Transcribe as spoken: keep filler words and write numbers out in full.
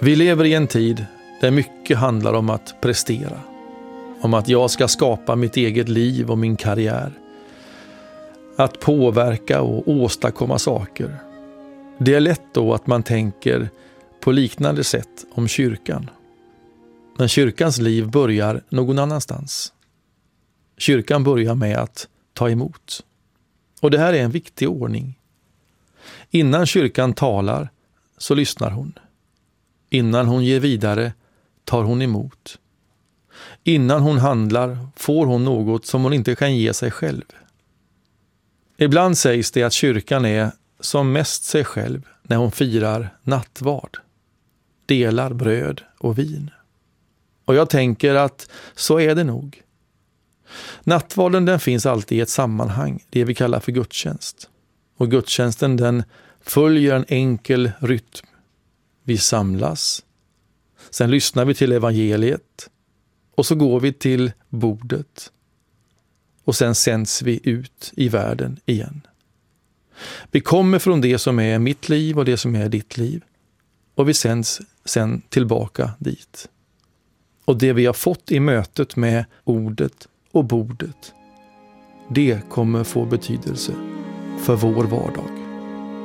Vi lever i en tid där mycket handlar om att prestera. Om att jag ska skapa mitt eget liv och min karriär. Att påverka och åstadkomma saker. Det är lätt då att man tänker på liknande sätt om kyrkan. Men kyrkans liv börjar någon annanstans. Kyrkan börjar med att ta emot. Och det här är en viktig ordning. Innan kyrkan talar så lyssnar hon. Innan hon ger vidare tar hon emot. Innan hon handlar får hon något som hon inte kan ge sig själv. Ibland sägs det att kyrkan är som mest sig själv när hon firar nattvard. Delar bröd och vin. Och jag tänker att så är det nog. Nattvarden den finns alltid i ett sammanhang, det vi kallar för gudstjänst. Och gudstjänsten den följer en enkel rytm. Vi samlas, sen lyssnar vi till evangeliet och så går vi till bordet och sen sänds vi ut i världen igen. Vi kommer från det som är mitt liv och det som är ditt liv och vi sänds sen tillbaka dit. Och det vi har fått i mötet med ordet och bordet, det kommer få betydelse för vår vardag.